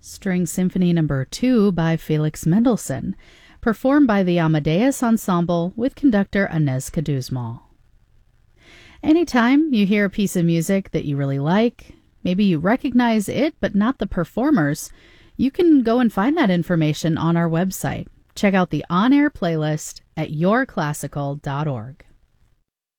String Symphony No. 2 by Felix Mendelssohn, performed by the Amadeus Ensemble with conductor Aneska Duzmal. Anytime you hear a piece of music that you really like, maybe you recognize it but not the performers, you can go and find that information on our website. Check out the on-air playlist at yourclassical.org.